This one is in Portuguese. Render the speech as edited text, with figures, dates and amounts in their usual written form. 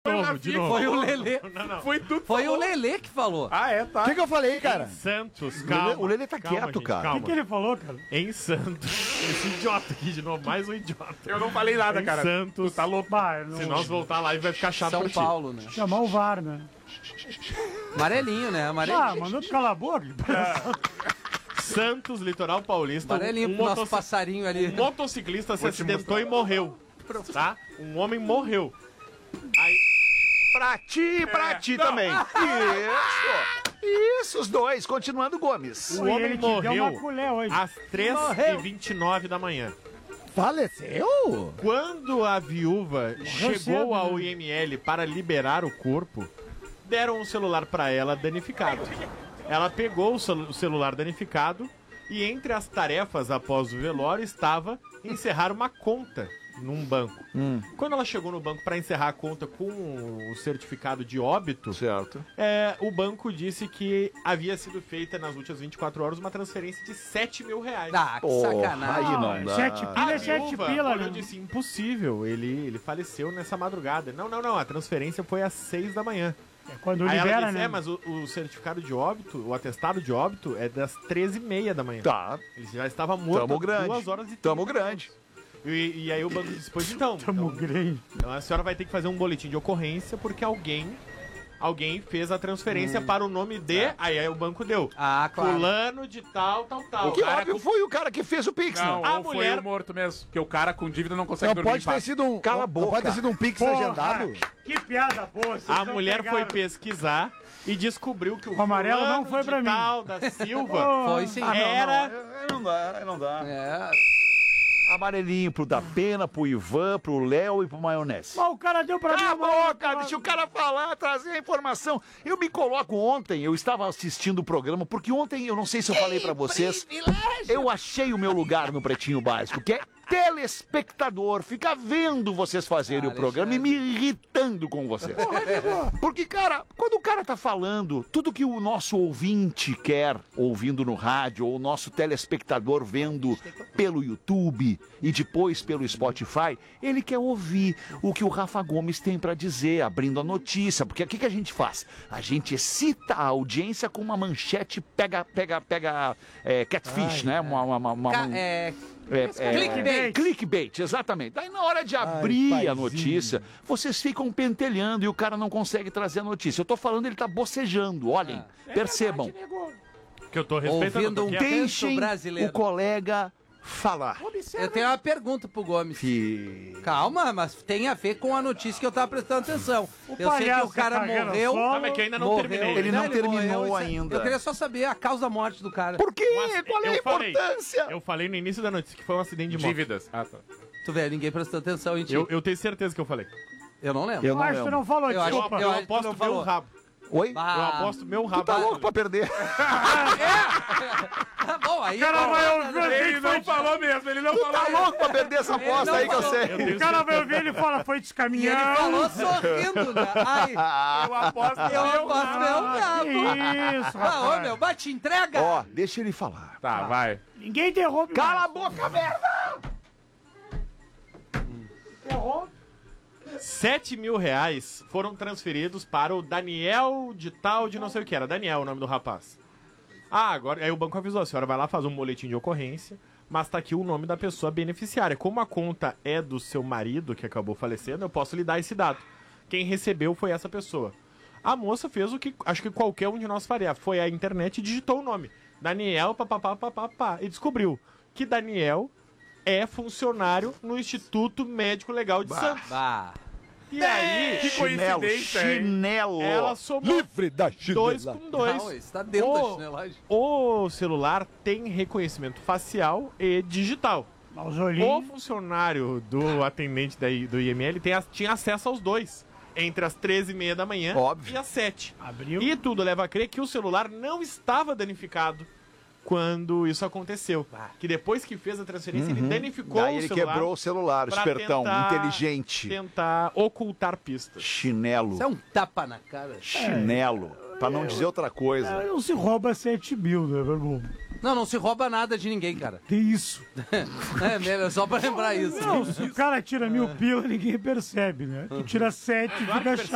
novo, de novo. Foi o Lelê. Não. Foi o Lelê que falou. Ah, é, tá. O que eu falei, cara? Em Santos, calma. O Lelê tá calma, quieto, gente, cara. calma. O que ele falou, cara? Em Santos. Esse idiota aqui de novo, mais um idiota. Eu não falei nada, Em cara. Santos. Tu tá louco. Bah, não... Se nós voltar lá, vai ficar chato São pra ti. Paulo, né? Chamar o VAR, né? Amarelinho, né? Amarelinho. Ah, mandou tu calar a boca. Santos, litoral paulista. Amarelinho pro nosso passarinho ali. Um motociclista se acidentou e morreu. Tá? Um homem morreu. Aí. Pra ti também. Isso, os dois. Continuando, Gomes. O homem ele te deu morreu uma colher hoje. às 3h29 da manhã. Faleceu? Quando a viúva chegou cedo, ao né? IML para liberar o corpo, deram um celular para ela danificado. Ela pegou o celular danificado e entre as tarefas após o velório estava encerrar uma conta num banco. Quando ela chegou no banco para encerrar a conta com o certificado de óbito, Certo. o banco disse que havia sido feita nas últimas 24 horas uma transferência de R$7 mil. Ah, que sacanagem. Aí não dá. 7 pila é 7 viúva pila, olhou né? e disse, impossível, ele faleceu nessa madrugada. Não, a transferência foi às 6 da manhã. É quando Aí ela libera, disse, né? mas o certificado de óbito, o atestado de óbito é das 13h30 da manhã. Tá. Ele já estava morto Tamo há grande. 2 horas e 30 Tamo minutos. grande. E aí o banco disse, pois então, Tamo grande. então a senhora vai ter que fazer um boletim de ocorrência porque alguém fez a transferência para o nome de... Aí o banco deu. Ah, claro. Fulano de tal. O que óbvio foi o cara que fez o Pix, Não, não. A ou mulher- foi o morto mesmo. Porque o cara com dívida não consegue Não dormir pode em ter paz. sido um. Cala a não boca. pode ter sido um Pix Porra, legendado. que piada boa. vocês A não mulher foi pegaram. pesquisar e descobriu que o amarelo fulano não foi de pra mim. tal da Silva Foi sim. era... Não dá. É. Amarelinho pro da Pena, pro Ivan, pro Léo e pro Maionese. Mas o cara deu pra Cala a mim. boca, deixa o cara falar, trazer a informação. Eu me coloco ontem, eu estava assistindo o programa, porque ontem, eu não sei se eu falei pra vocês, eu achei o meu lugar no Pretinho Básico, que é telespectador, ficar vendo vocês fazerem o programa e me irritando com vocês. Porque, cara, quando o cara tá falando tudo que o nosso ouvinte quer, ouvindo no rádio, ou o nosso telespectador vendo pelo YouTube e depois pelo Spotify, ele quer ouvir o que o Rafa Gomes tem pra dizer, abrindo a notícia. Porque o que a gente faz? A gente excita a audiência com uma manchete catfish, né? Clickbait. Clickbait, exatamente. Daí na hora de abrir a notícia, vocês ficam pentelhando e o cara não consegue trazer a notícia. Eu tô falando, ele tá bocejando, olhem, percebam. Que eu tô respeitando. Ouvindo um eu tô quieto. Deixem brasileiro. o colega falar. Eu tenho uma pergunta pro Gomes. Calma, mas tem a ver com a notícia que eu tava prestando atenção. Eu sei que palhaço o cara tá cagando morreu. solo. Ah, mas que eu ainda não morreu. terminei. Ele não terminou morreu, ainda. Eu queria só saber a causa da morte do cara. Por quê? Mas Qual é a eu falei- importância? Eu falei no início da notícia que foi um acidente de moto. Dívidas. Ah, tá. Tu vê, ninguém prestou atenção em ti. Eu tenho certeza que eu falei. Eu não lembro. Eu Eu não acho que tu lembro. não falou, Eu acho- desculpa. Eu acho que aposto não meu falou. rabo. Oi? Ah. Eu aposto meu rabo. Tu tá louco pra perder. Tá bom, aí. O cara vai ouvir Ele não falou mesmo, ele não Tu falou. tá louco pra perder essa aposta não aí que eu falou. sei. O cara vai ouvir ele fala, foi E ele descaminhando. falou sorrindo, né? Ai, Eu aposto eu aposto meu rabo. Que isso, Ah, ô, rapaz. meu, bate, entrega. Ó, deixa ele falar. Tá, vai. Ninguém interrompe. Cala a mais. boca, merda! Interrompe. R$7 mil foram transferidos para o Daniel de tal de não sei o que era. Daniel, o nome do rapaz. Ah, agora. Aí o banco avisou: a senhora vai lá fazer um boletim de ocorrência, mas tá aqui o nome da pessoa beneficiária. Como a conta é do seu marido, que acabou falecendo, eu posso lhe dar esse dado. Quem recebeu foi essa pessoa. A moça fez o que acho que qualquer um de nós faria. Foi à internet e digitou o nome. Daniel, papapá, e descobriu que Daniel é funcionário no Instituto Médico Legal de Santos. Bah. E aí, Que Chinelo, coincidência, hein? chinelo. ela somou Livre da 2 chinela. com 2. Não, isso tá dentro da chinelagem. O celular tem reconhecimento facial e digital. Mas os O olhinhos. funcionário do atendente do IML tinha acesso aos dois. Entre as 13h30 da manhã Óbvio. e as 7. Abriu. E tudo leva a crer que o celular não estava danificado quando isso aconteceu. Que depois que fez a transferência, ele danificou Daí o ele celular. quebrou o celular, pra espertão, tentar- inteligente. Tentar ocultar pistas. Chinelo, Isso é um tapa na cara. chinelo. Pra não dizer outra coisa. Não se rouba 7 mil, né, meu irmão? Não se rouba nada de ninguém, cara. Que isso? É mesmo, só pra lembrar isso. Não, se o cara tira 1000 pila, ninguém percebe, né? Tu tira 7 e fica chato.